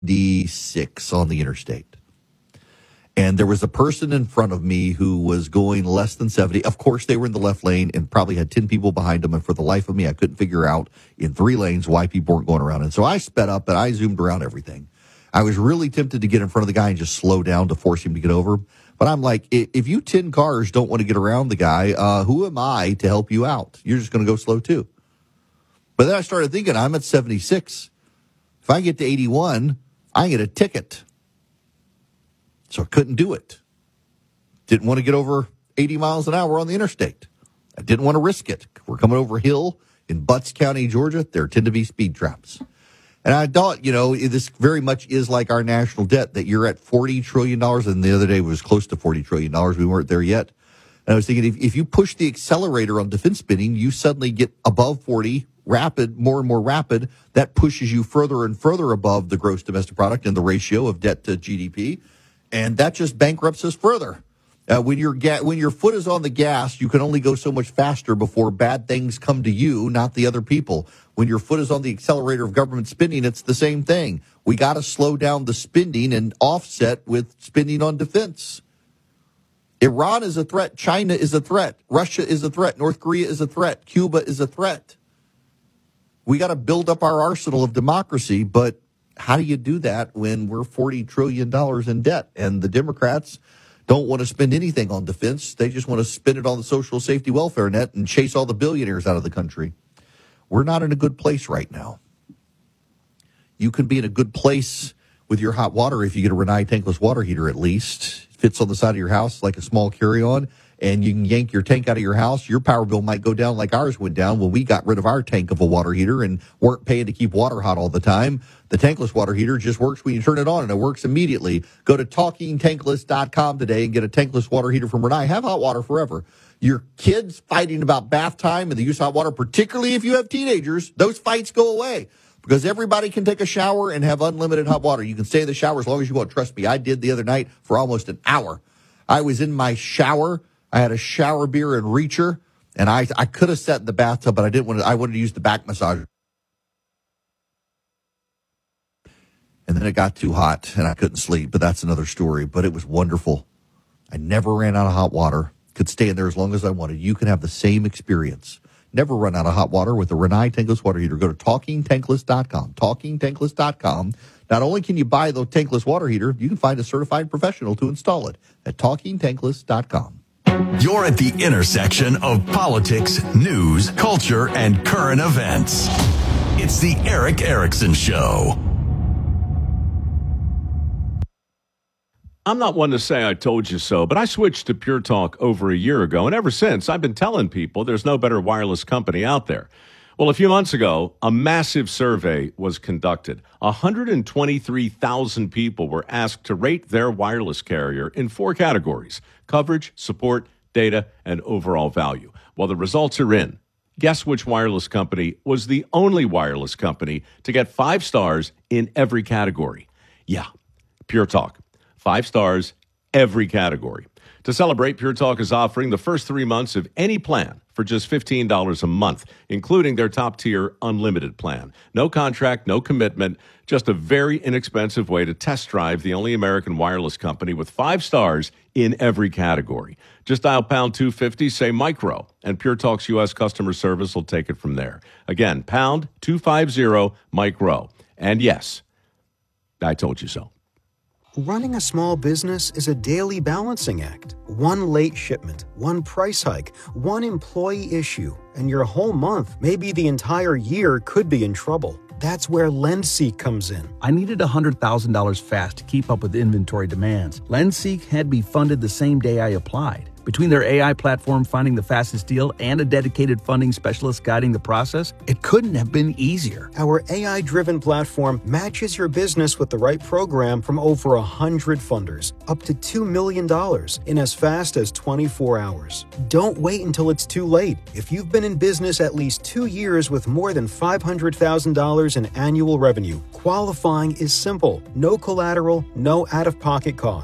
76 on the interstate. And there was a person in front of me who was going less than 70. Of course, they were in the left lane and probably had 10 people behind them. And for the life of me, I couldn't figure out in 3 lanes why people weren't going around. And so I sped up and I zoomed around everything. I was really tempted to get in front of the guy and just slow down to force him to get over. But I'm like, if you 10 cars don't want to get around the guy, who am I to help you out? You're just going to go slow too. But then I started thinking, I'm at 76. If I get to 81, I get a ticket. So I couldn't do it. Didn't want to get over 80 miles an hour on the interstate. I didn't want to risk it. We're coming over a hill in Butts County, Georgia. There tend to be speed traps. And I thought, this very much is like our national debt, that you're at $40 trillion. And the other day it was close to $40 trillion. We weren't there yet. And I was thinking, if you push the accelerator on defense spending, you suddenly get above 40, rapid, more and more rapid. That pushes you further and further above the gross domestic product and the ratio of debt to GDP. And that just bankrupts us further. When your foot is on the gas, you can only go so much faster before bad things come to you, not the other people. When your foot is on the accelerator of government spending, it's the same thing. We got to slow down the spending and offset with spending on defense. Iran is a threat. China is a threat. Russia is a threat. North Korea is a threat. Cuba is a threat. We got to build up our arsenal of democracy, but how do you do that when we're $40 trillion in debt and the Democrats don't want to spend anything on defense? They just want to spend it on the social safety welfare net and chase all the billionaires out of the country. We're not in a good place right now. You can be in a good place with your hot water if you get a Rinnai tankless water heater at least. It fits on the side of your house like a small carry-on, and you can yank your tank out of your house. Your power bill might go down like ours went down when we got rid of our tank of a water heater and weren't paying to keep water hot all the time. The tankless water heater just works when you turn it on, and it works immediately. Go to TalkingTankless.com today and get a tankless water heater from Rinnai. Have hot water forever. Your kids fighting about bath time and the use of hot water, particularly if you have teenagers, those fights go away because everybody can take a shower and have unlimited hot water. You can stay in the shower as long as you want. Trust me, I did the other night for almost an hour. I was in my shower. I had a shower beer and reacher, and I could have sat in the bathtub, but I didn't want to. I wanted to use the back massager. And then it got too hot, and I couldn't sleep, but that's another story. But it was wonderful. I never ran out of hot water. Could stay in there as long as I wanted. You can have the same experience. Never run out of hot water with the Rinnai tankless water heater. Go to TalkingTankless.com. TalkingTankless.com. Not only can you buy the tankless water heater, you can find a certified professional to install it at TalkingTankless.com. You're at the intersection of politics, news, culture, and current events. It's the Erick Erickson Show. I'm not one to say I told you so, but I switched to Pure Talk over a year ago, and ever since, I've been telling people there's no better wireless company out there. Well, a few months ago, a massive survey was conducted. 123,000 people were asked to rate their wireless carrier in 4 categories: coverage, support, data, and overall value. Well, the results are in. Guess which wireless company was the only wireless company to get 5 stars in every category? Yeah, Pure Talk. 5 stars, every category. To celebrate, Pure Talk is offering the first 3 months of any plan for just $15 a month, including their top-tier unlimited plan. No contract, no commitment, just a very inexpensive way to test drive the only American wireless company with 5 stars in every category. Just dial pound 250, say micro, and Pure Talk's U.S. customer service will take it from there. Again, pound 250 micro. And yes, I told you so. Running a small business is a daily balancing act. One late shipment, one price hike, one employee issue, and your whole month, maybe the entire year, could be in trouble. That's where LendSeek comes in. I needed $100,000 fast to keep up with inventory demands. LendSeek had me funded the same day I applied. Between their AI platform finding the fastest deal and a dedicated funding specialist guiding the process, it couldn't have been easier. Our AI-driven platform matches your business with the right program from over 100 funders, up to $2 million in as fast as 24 hours. Don't wait until it's too late. If you've been in business at least 2 years with more than $500,000 in annual revenue, qualifying is simple. No collateral, no out-of-pocket costs.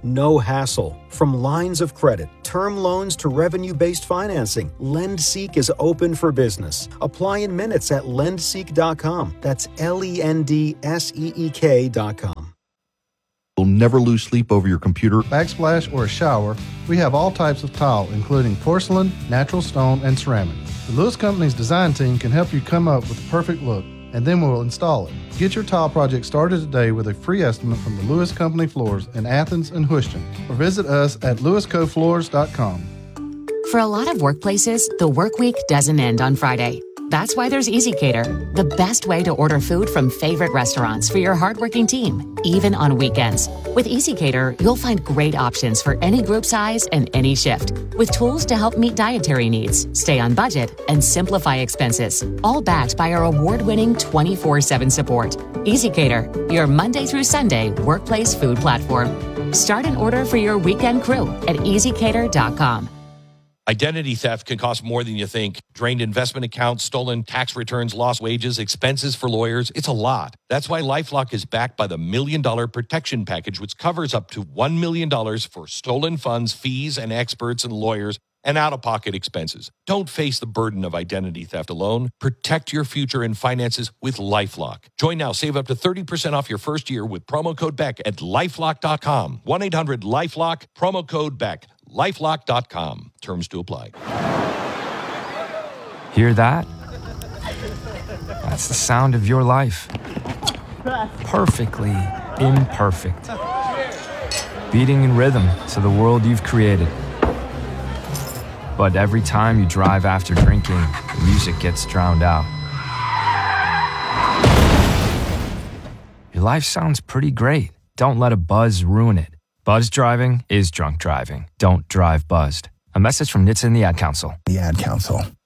no hassle. From lines of credit, term loans to revenue-based financing, LendSeek is open for business. Apply in minutes at lendseek.com. That's LENDSEEK.com. You'll never lose sleep over your computer. Backsplash, or a shower, we have all types of tile, including porcelain, natural stone, and ceramic. The Lewis Company's design team can help you come up with the perfect look, and then we'll install it. Get your tile project started today with a free estimate from the Lewis Company Floors in Athens and Houston, or visit us at lewiscofloors.com. For a lot of workplaces, the work week doesn't end on Friday. That's why there's EasyCater, the best way to order food from favorite restaurants for your hardworking team, even on weekends. With EasyCater, you'll find great options for any group size and any shift, with tools to help meet dietary needs, stay on budget, and simplify expenses, all backed by our award-winning 24/7 support. EasyCater, your Monday through Sunday workplace food platform. Start an order for your weekend crew at easycater.com. Identity theft can cost more than you think. Drained investment accounts, stolen tax returns, lost wages, expenses for lawyers. It's a lot. That's why LifeLock is backed by the $1 Million Protection Package, which covers up to $1 million for stolen funds, fees, and experts and lawyers, and out-of-pocket expenses. Don't face the burden of identity theft alone. Protect your future and finances with LifeLock. Join now. Save up to 30% off your first year with promo code BECK at LifeLock.com. 1-800-LifeLock, promo code BECK. LifeLock.com. Terms to apply. Hear that? That's the sound of your life. Perfectly imperfect. Beating in rhythm to the world you've created. But every time you drive after drinking, the music gets drowned out. Your life sounds pretty great. Don't let a buzz ruin it. Buzz driving is drunk driving. Don't drive buzzed. A message from NHTSA and the Ad Council. The Ad Council.